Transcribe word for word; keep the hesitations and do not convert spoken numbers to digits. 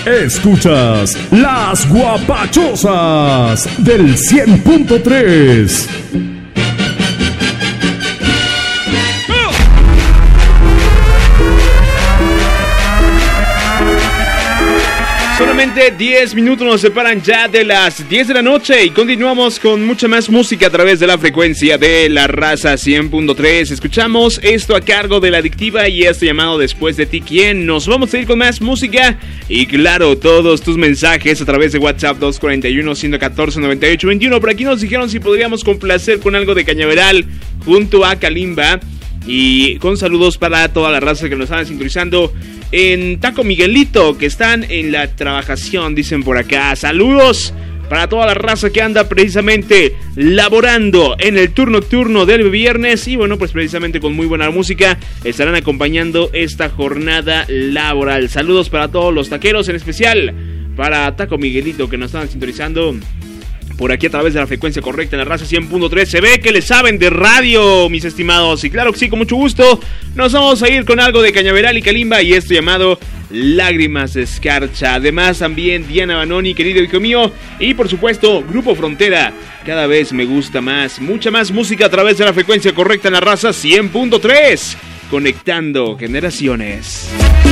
Escuchas Las Guapachosas del cien punto tres. Solamente diez minutos nos separan ya de las diez de la noche y continuamos con mucha más música a través de la frecuencia de La Raza cien punto tres. Escuchamos esto a cargo de La Adictiva y este llamado Después de ti, ¿quién? Nos vamos a ir con más música y claro, todos tus mensajes a través de WhatsApp dos cuatro uno, uno uno cuatro, nueve ocho dos uno. Por aquí nos dijeron si podríamos complacer con algo de Cañaveral junto a Kalimba. Y con saludos para toda la raza que nos están sintonizando en Taco Miguelito, que están en la trabajación, dicen por acá. Saludos para toda la raza que anda precisamente laborando en el turno nocturno del viernes. Y bueno, pues precisamente con muy buena música estarán acompañando esta jornada laboral. Saludos para todos los taqueros, en especial para Taco Miguelito, que nos están sintonizando por aquí a través de la frecuencia correcta en La Raza cien punto tres. Se ve que le saben de radio, mis estimados. Y claro que sí, con mucho gusto nos vamos a ir con algo de Cañaveral y Kalimba y esto llamado Lágrimas de Escarcha. Además también Diana Banoni, querido hijo mío. Y por supuesto Grupo Frontera, Cada vez me gusta más. Mucha más música a través de la frecuencia correcta en La Raza cien punto tres. Conectando generaciones.